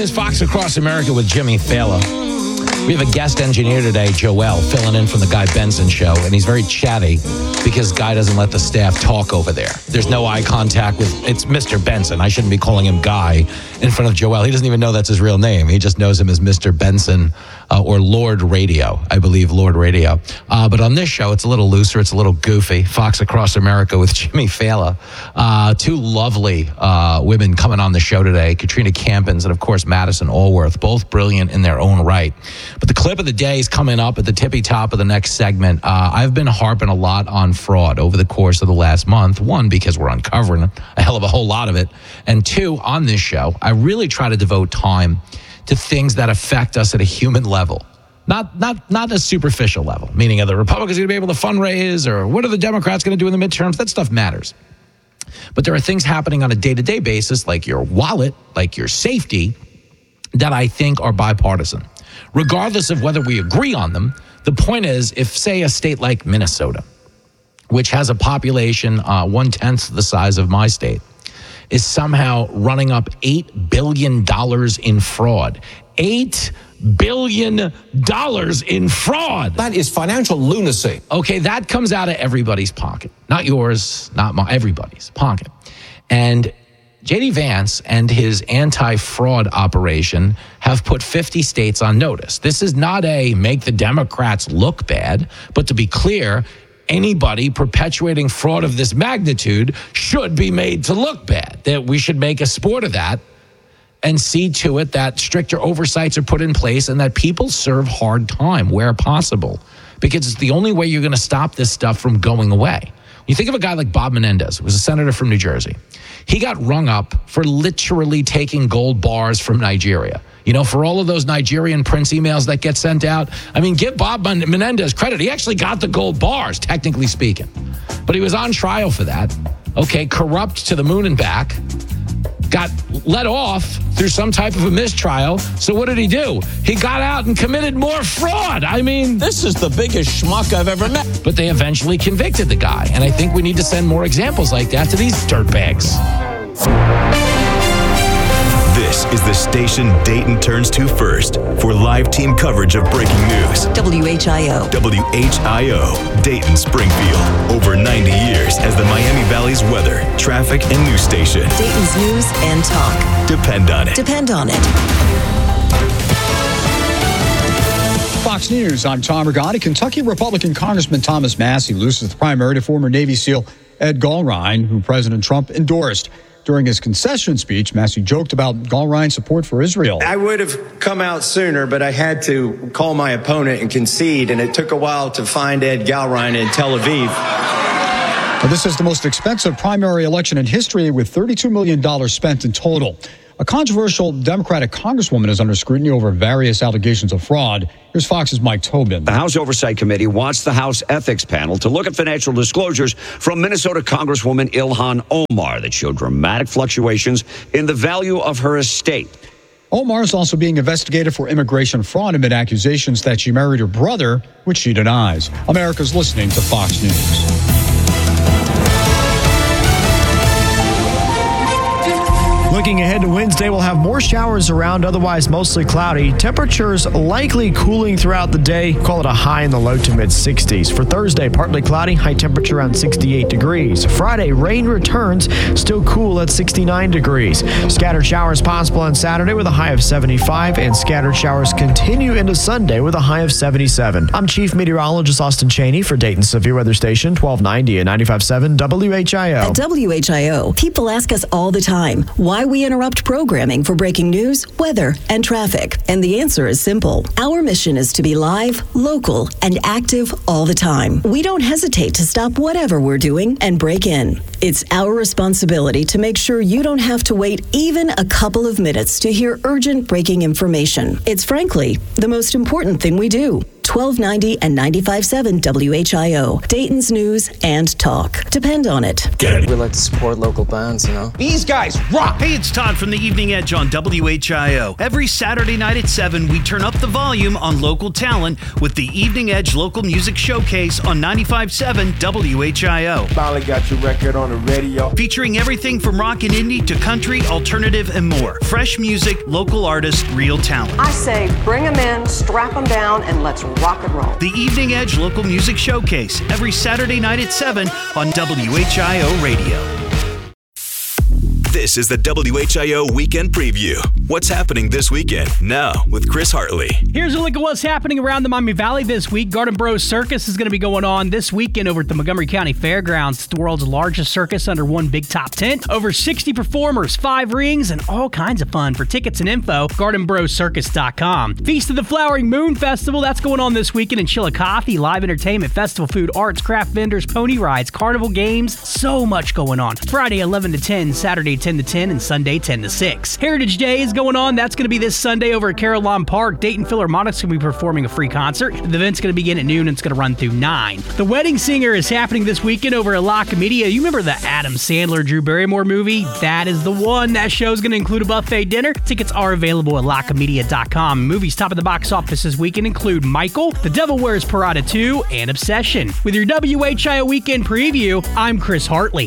News, Fox Across America with Jimmy Fallon. We have a guest engineer today, Joel, filling in from the Guy Benson show, and he's very chatty because Guy doesn't let the staff talk over there. There's no eye contact it's Mr. Benson. I shouldn't be calling him Guy in front of Joel. He doesn't even know that's his real name. He just knows him as Mr. Benson or Lord Radio, I believe, Lord Radio. But on this show, it's a little looser, it's a little goofy. Fox Across America with Jimmy Fallon. Two lovely women coming on the show today, Katrina Campins and, of course, Madison Allworth, both brilliant in their own right. But the clip of the day is coming up at the tippy top of the next segment. I've been harping a lot on fraud over the course of the last month. One, because we're uncovering a hell of a whole lot of it. And two, on this show, I really try to devote time to things that affect us at a human level. Not a superficial level, meaning are the Republicans going to be able to fundraise, or what are the Democrats going to do in the midterms? That stuff matters. But there are things happening on a day-to-day basis, like your wallet, like your safety, that I think are bipartisan. Regardless of whether we agree on them, the point is, if, say, a state like Minnesota, which has a population 1/10 the size of my state, is somehow running up $8 billion in fraud. $8 billion in fraud. That is financial lunacy. Okay, that comes out of everybody's pocket. Not yours, not mine, everybody's pocket. And J.D. Vance and his anti-fraud operation have put 50 states on notice. This is not a make the Democrats look bad, but to be clear, anybody perpetuating fraud of this magnitude should be made to look bad. That we should make a sport of that and see to it that stricter oversights are put in place and that people serve hard time where possible, because it's the only way you're going to stop this stuff from going away. You think of a guy like Bob Menendez, who was a senator from New Jersey. He got rung up for literally taking gold bars from Nigeria. You know, for all of those Nigerian Prince emails that get sent out. I mean, give Bob Menendez credit. He actually got the gold bars, technically speaking. But he was on trial for that. Okay, corrupt to the moon and back. Got let off through some type of a mistrial. So what did he do? He got out and committed more fraud. I mean, this is the biggest schmuck I've ever met. But they eventually convicted the guy. And I think we need to send more examples like that to these dirtbags. This is the station Dayton turns to first for live team coverage of breaking news. WHIO. WHIO, Dayton, Springfield. Over 90 years as the Miami Valley's weather, traffic, and news station. Dayton's news and talk. Depend on it. Depend on it. Fox News, I'm Tom Rigotti. Kentucky Republican Congressman Thomas Massie loses the primary to former Navy SEAL Ed Gulrine, who President Trump endorsed. During his concession speech, Massie joked about Gulrine's support for Israel. I would have come out sooner, but I had to call my opponent and concede, and it took a while to find Ed Gulrine in Tel Aviv. Well, this is the most expensive primary election in history, with $32 million spent in total. A controversial Democratic congresswoman is under scrutiny over various allegations of fraud. Here's Fox's Mike Tobin. The House Oversight Committee wants the House Ethics Panel to look at financial disclosures from Minnesota Congresswoman Ilhan Omar that showed dramatic fluctuations in the value of her estate. Omar is also being investigated for immigration fraud amid accusations that she married her brother, which she denies. America's listening to Fox News. Looking ahead to Wednesday, we'll have more showers around, otherwise mostly cloudy. Temperatures likely cooling throughout the day. Call it a high in the low to mid 60s. For Thursday, partly cloudy, high temperature around 68 degrees. Friday, rain returns, still cool at 69 degrees. Scattered showers possible on Saturday with a high of 75, and scattered showers continue into Sunday with a high of 77. I'm Chief Meteorologist Austin Cheney for Dayton Severe Weather Station 1290 and 95.7 WHIO. At WHIO, people ask us all the time, why we interrupt programming for breaking news, weather, and traffic. And the answer is simple. Our mission is to be live, local, and active all the time. We don't hesitate to stop whatever we're doing and break in. It's our responsibility to make sure you don't have to wait even a couple of minutes to hear urgent breaking information. It's frankly the most important thing we do. 1290 and 95.7 WHIO. Dayton's news and talk. Depend on it. We like to support local bands, you know. These guys rock. Hey, it's Todd from the Evening Edge on WHIO. Every Saturday night at 7, we turn up the volume on local talent with the Evening Edge Local Music Showcase on 95.7 WHIO. Finally got your record on the radio. Featuring everything from rock and indie to country, alternative, and more. Fresh music, local artists, real talent. I say bring them in, strap them down, and let's rock and roll. The Evening Edge Local Music Showcase, every Saturday night at 7 on WHIO Radio. This is the WHIO Weekend Preview. What's happening this weekend? Now with Chris Hartley. Here's a look at what's happening around the Miami Valley this week. Garden Bros Circus is going to be going on this weekend over at the Montgomery County Fairgrounds. It's the world's largest circus under one big top tent. Over 60 performers, 5 rings, and all kinds of fun. For tickets and info, gardenbroscircus.com. Feast of the Flowering Moon Festival, that's going on this weekend in Chillicothe. Live entertainment, festival food, arts, craft vendors, pony rides, carnival games, so much going on. Friday 11 to 10, Saturday 10 to 10, and Sunday 10 to 6. Heritage Day is going on. That's going to be this Sunday over at Carillon Park. Dayton Philharmonic's going to be performing a free concert. The event's going to begin at noon and it's going to run through 9. The Wedding Singer is happening this weekend over at La Comedia. You remember the Adam Sandler, Drew Barrymore movie? That is the one. That show's going to include a buffet dinner. Tickets are available at lacomedia.com. Movies top of the box office this weekend include Michael, The Devil Wears Prada 2, and Obsession. With your WHIO Weekend Preview, I'm Chris Hartley.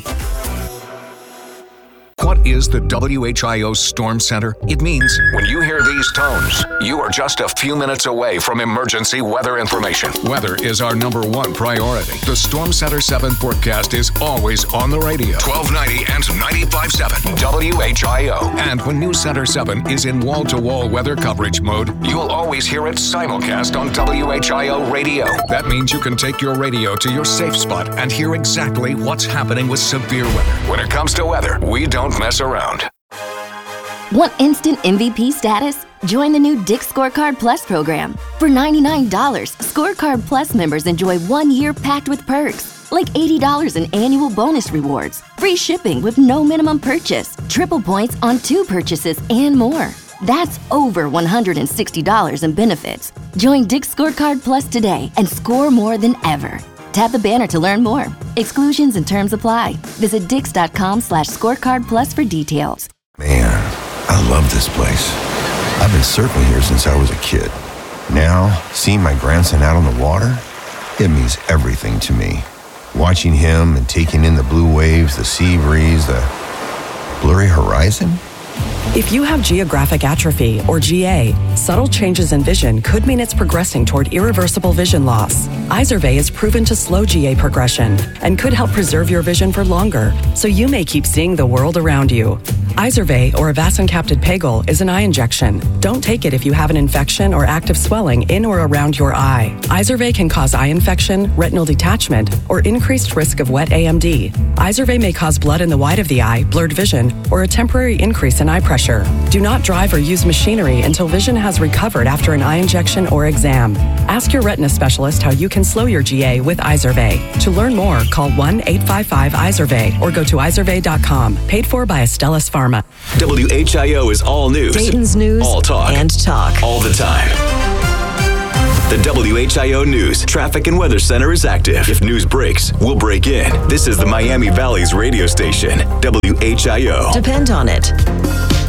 What is the WHIO Storm Center? It means when you hear these tones, you are just a few minutes away from emergency weather information. Weather is our #1 priority. The Storm Center 7 forecast is always on the radio. 1290 and 95.7 WHIO. And when News Center 7 is in wall-to-wall weather coverage mode, you'll always hear it simulcast on WHIO radio. That means you can take your radio to your safe spot and hear exactly what's happening with severe weather. When it comes to weather, we don't mess around. Want instant MVP status? Join the new Dick's Scorecard Plus program. For $99, Scorecard Plus members enjoy 1 year packed with perks, like $80 in annual bonus rewards, free shipping with no minimum purchase, triple points on 2 purchases, and more. That's over $160 in benefits. Join Dick's Scorecard Plus today and score more than ever. Tap the banner to learn more. Exclusions and terms apply. Visit dix.com/scorecardplus for details. Man, I love this place. I've been surfing here since I was a kid. Now, seeing my grandson out on the water, it means everything to me. Watching him and taking in the blue waves, the sea breeze, the blurry horizon. If you have geographic atrophy, or GA, subtle changes in vision could mean it's progressing toward irreversible vision loss. Izervay is proven to slow GA progression and could help preserve your vision for longer, so you may keep seeing the world around you. Izervay, or avacincaptad pegol, is an eye injection. Don't take it if you have an infection or active swelling in or around your eye. Izervay can cause eye infection, retinal detachment, or increased risk of wet AMD. Izervay may cause blood in the white of the eye, blurred vision, or a temporary increase in eye pressure. Do not drive or use machinery until vision has recovered after an eye injection or exam. Ask your retina specialist how you can slow your GA with Izervay. To learn more, call 1-855-IZERVAY or go to izervay.com. Paid for by Astellas Pharma. WHIO is all news. Dayton's news all talk. And talk. All the time. The WHIO News Traffic and Weather Center is active. If news breaks, we'll break in. This is the Miami Valley's radio station, WHIO. Depend on it.